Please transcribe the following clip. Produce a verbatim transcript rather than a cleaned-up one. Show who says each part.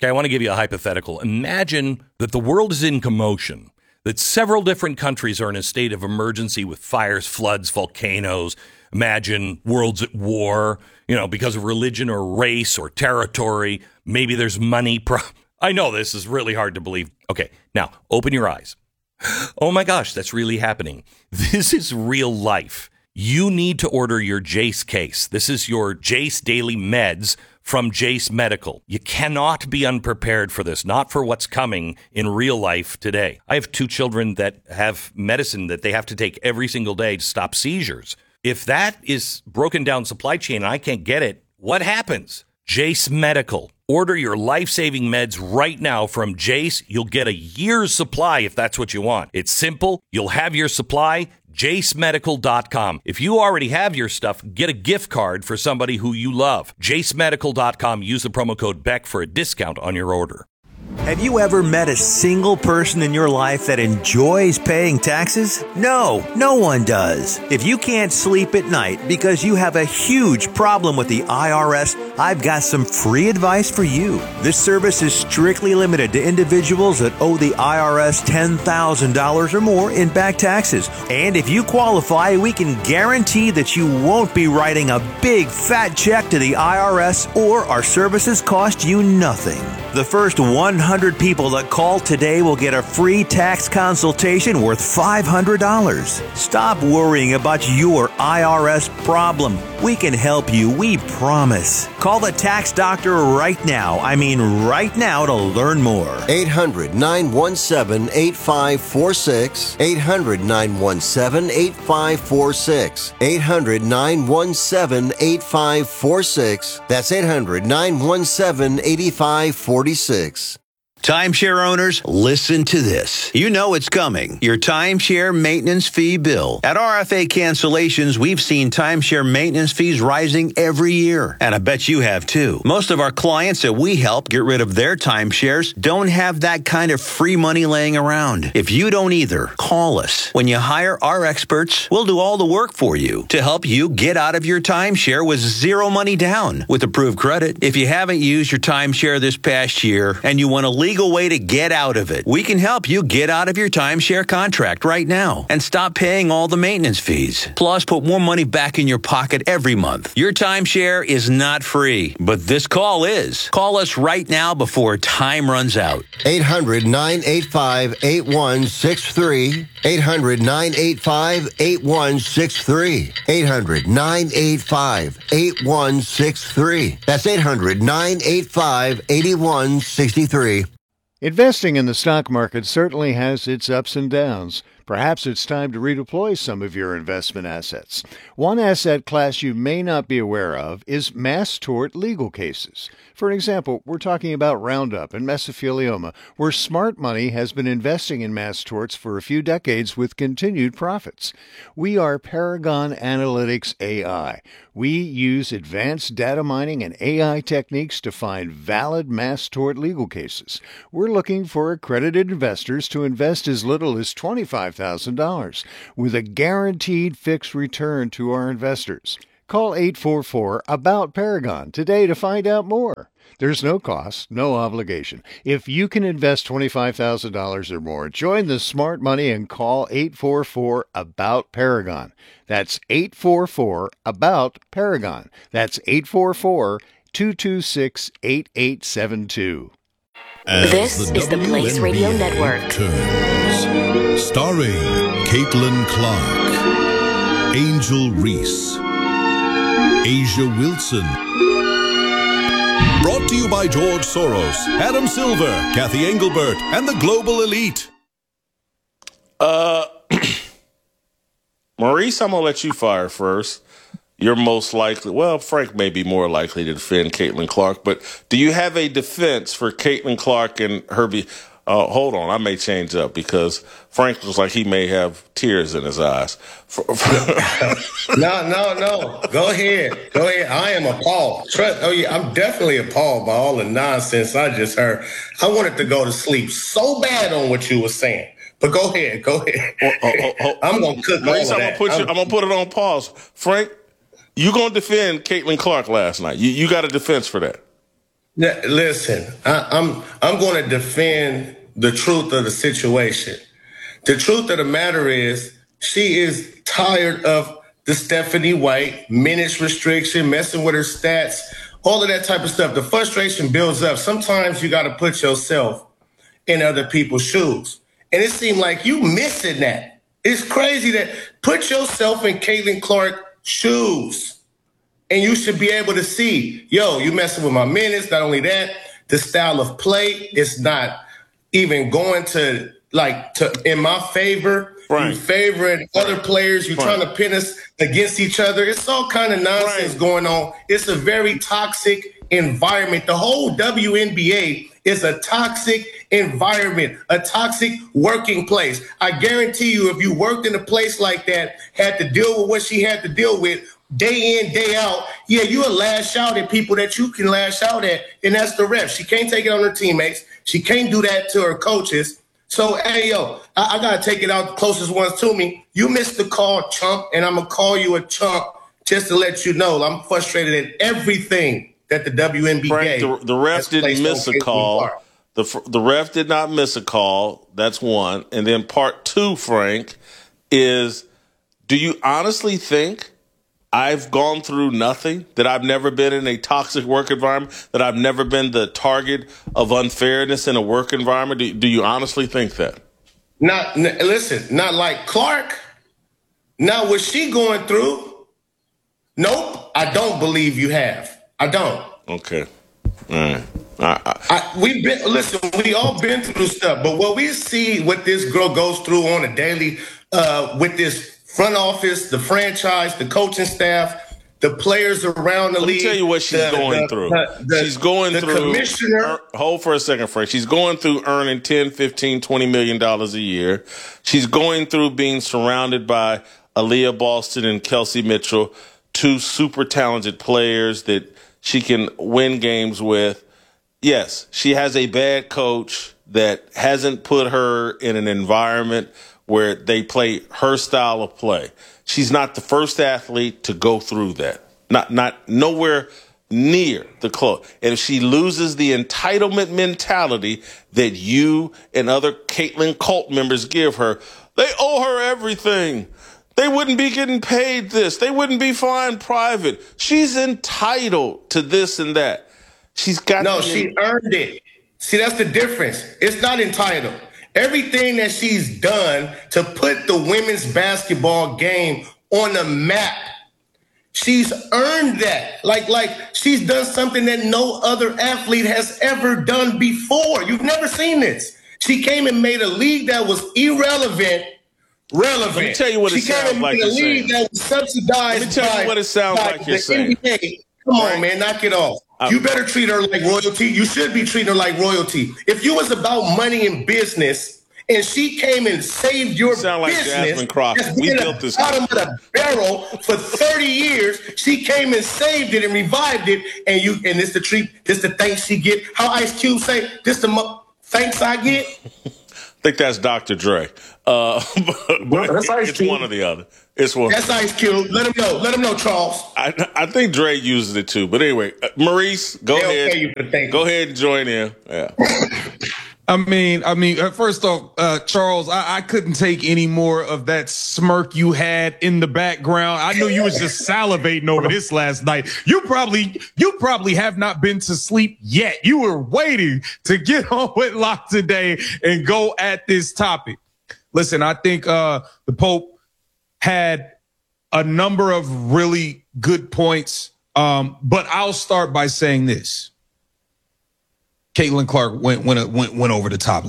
Speaker 1: Okay, I want to give you a hypothetical. Imagine that the world is in commotion, that several different countries are in a state of emergency with fires, floods, volcanoes. Imagine worlds at war, you know, because of religion or race or territory. Maybe there's money. Pro- I know this is really hard to believe. Okay, now open your eyes. Oh my gosh, that's really happening. This is real life. You need to order your Jace case. This is your Jace Daily Meds from Jace Medical. You cannot be unprepared for this, not for what's coming in real life today. I have two children that have medicine that they have to take every single day to stop seizures. If that is broken down supply chain and I can't get it, what happens? Jace Medical. Order your life-saving meds right now from Jace. You'll get a year's supply if that's what you want. It's simple. You'll have your supply. jace medical dot com. If you already have your stuff, get a gift card for somebody who you love. jace medical dot com. Use the promo code Beck for a discount on your order.
Speaker 2: Have you ever met a single person in your life that enjoys paying taxes? No, no one does. If you can't sleep at night because you have a huge problem with the I R S, I've got some free advice for you. This service is strictly limited to individuals that owe the I R S ten thousand dollars or more in back taxes. And if you qualify, we can guarantee that you won't be writing a big fat check to the I R S, or our services cost you nothing. The first one hundred people that call today will get a free tax consultation worth five hundred dollars. Stop worrying about your I R S problem. We can help you, we promise. Call the tax doctor right now. I mean right now to learn more.
Speaker 3: eight hundred, nine one seven, eight five four six. eight hundred, nine one seven, eight five four six. eight hundred, nine one seven, eight five four six. That's eight hundred, nine one seven, eight five four six.
Speaker 2: Timeshare owners, listen to this. You know it's coming. Your timeshare maintenance fee bill. At R F A Cancellations, we've seen timeshare maintenance fees rising every year. And I bet you have too. Most of our clients that we help get rid of their timeshares don't have that kind of free money laying around. If you don't either, call us. When you hire our experts, we'll do all the work for you to help you get out of your timeshare with zero money down with approved credit. If you haven't used your timeshare this past year and you want to leave legal way to get out of it. We can help you get out of your timeshare contract right now and stop paying all the maintenance fees. Plus, put more money back in your pocket every month. Your timeshare is not free, but this call is. Call us right now before time runs out.
Speaker 3: eight hundred, nine eight five, eight one six three. eight hundred, nine eight five, eight one six three. eight hundred, nine eight five, eight one six three. That's eight hundred, nine eight five, eight one six three.
Speaker 4: Investing in the stock market certainly has its ups and downs. Perhaps it's time to redeploy some of your investment assets. One asset class you may not be aware of is mass tort legal cases. For an example, we're talking about Roundup and mesothelioma, where smart money has been investing in mass torts for a few decades with continued profits. We are Paragon Analytics A I. We use advanced data mining and A I techniques to find valid mass tort legal cases. We're looking for accredited investors to invest as little as twenty-five thousand dollars with a guaranteed fixed return to our investors. Call eight four four, A B O U T, Paragon today to find out more. There's no cost, no obligation. If you can invest twenty-five thousand dollars or more, join the smart money and call eight four four, A B O U T, Paragon. That's eight four four, A B O U T, Paragon. That's eight four four, two two six, eight eight seven two.
Speaker 5: As this the is the Blaze Radio Network.
Speaker 6: Turns, starring Caitlin Clark, Angel Reese, Asia Wilson. Brought to you by George Soros, Adam Silver, Kathy Engelbert, and the Global Elite.
Speaker 7: Uh, Maurice, I'm going to let you fire first. You're most likely, well, Frank may be more likely to defend Caitlin Clark, but do you have a defense for Caitlin Clark and Herbie? Uh, hold on, I may change up because Frank looks like he may have tears in his eyes.
Speaker 8: no, no, no. Go ahead. Go ahead. I am appalled. Trust, oh, yeah, I'm definitely appalled by all the nonsense I just heard. I wanted to go to sleep so bad on what you were saying. But go ahead. Go ahead. Oh, oh, oh, I'm going to cook
Speaker 7: Maurice,
Speaker 8: all of
Speaker 7: I'm
Speaker 8: that.
Speaker 7: Gonna put you, I'm going to put it on pause. Frank, you going to defend Caitlin Clark last night. You, you got a defense for that.
Speaker 8: Yeah, listen, I, I'm I'm going to defend the truth of the situation. The truth of the matter is, she is tired of the Stephanie White minutes restriction, messing with her stats, all of that type of stuff. The frustration builds up. Sometimes you got to put yourself in other people's shoes, and it seemed like you missing that. It's crazy that put yourself in Caitlin Clark's shoes. And you should be able to see, yo, you messing with my minutes. Not only that, the style of play is not even going to, like, to in my favor. Right. You favoring right. other players. You're right. trying to pin us against each other. It's all kind of nonsense right. going on. It's a very toxic environment. The whole W N B A is a toxic environment, a toxic working place. I guarantee you, if you worked in a place like that, had to deal with what she had to deal with, day in, day out, yeah, you'll lash out at people that you can lash out at, and that's the ref. She can't take it on her teammates. She can't do that to her coaches. So, hey, yo, I, I got to take it out the closest ones to me. You missed the call, chump, and I'm going to call you a chump just to let you know I'm frustrated at everything that the W N B A
Speaker 7: Frank, the, the ref didn't miss a call. The, the ref did not miss a call. That's one. And then part two, Frank, is do you honestly think I've gone through nothing, that I've never been in a toxic work environment, that I've never been the target of unfairness in a work environment? Do, do you honestly think that?
Speaker 8: Not, n- listen, not like Clark. Not what she going through. Nope, I don't believe you have. I don't.
Speaker 7: Okay. All right. I, I,
Speaker 8: I, we've been, listen, we all been through stuff, but what we see, what this girl goes through on a daily, uh, with this front office, the franchise, the coaching staff, the players around the
Speaker 7: Let
Speaker 8: league.
Speaker 7: me tell you what she's
Speaker 8: the,
Speaker 7: going
Speaker 8: the,
Speaker 7: through.
Speaker 8: The, the,
Speaker 7: she's going
Speaker 8: the
Speaker 7: through.
Speaker 8: Commissioner.
Speaker 7: Er, hold for a second, Frank. She's going through earning ten, fifteen, twenty million dollars a year. She's going through being surrounded by Aaliyah Boston and Kelsey Mitchell, two super talented players that she can win games with. Yes, she has a bad coach that hasn't put her in an environment where they play her style of play. She's not the first athlete to go through that. Not, not nowhere near the close. And if she loses the entitlement mentality that you and other Caitlin cult members give her, they owe her everything. They wouldn't be getting paid this. They wouldn't be flying private. She's entitled to this and that. She's got
Speaker 8: No,
Speaker 7: the,
Speaker 8: she earned it. See, that's the difference. It's not entitled. Everything that she's done to put the women's basketball game on the map, she's earned that. Like, like she's done something that no other athlete has ever done before. You've never seen this. She came and made a league that was irrelevant relevant.
Speaker 7: Let me tell you what it
Speaker 8: she
Speaker 7: sounds
Speaker 8: came
Speaker 7: like
Speaker 8: in a
Speaker 7: you're
Speaker 8: league
Speaker 7: saying.
Speaker 8: that was subsidized.
Speaker 7: Let me tell
Speaker 8: by,
Speaker 7: you what it sounds
Speaker 8: by
Speaker 7: like you're
Speaker 8: the
Speaker 7: saying.
Speaker 8: N B A. Come on, man, knock it off. You better treat her like royalty. You should be treating her like royalty. If you was about money and business, and she came and saved your
Speaker 7: you sound like
Speaker 8: business,
Speaker 7: Jasmine Crockett. We built this
Speaker 8: bottom of the barrel for thirty years. She came and saved it and revived it, and you and this the treat. This the thanks she get. How Ice Cube say? This the mo- thanks I get.
Speaker 7: I think that's Doctor Dre. Uh, but, but
Speaker 8: that's Ice
Speaker 7: it's
Speaker 8: Cube.
Speaker 7: one or the other. It's one.
Speaker 8: That's Ice Cube. Let him know. Let him know, Charles.
Speaker 7: I, I think Dre uses it too. But anyway, uh, Maurice, go
Speaker 8: They'll
Speaker 7: ahead.
Speaker 8: pay you for thanking.
Speaker 7: Go ahead and join in. Yeah.
Speaker 9: I mean, I mean, uh, first off, uh, Charles, I, I couldn't take any more of that smirk you had in the background. I knew you was just salivating over this last night. You probably, you probably have not been to sleep yet. You were waiting to get on with Lock today and go at this topic. Listen, I think uh, the Pope had a number of really good points, um, but I'll start by saying this. Caitlin Clark went went went went over the top.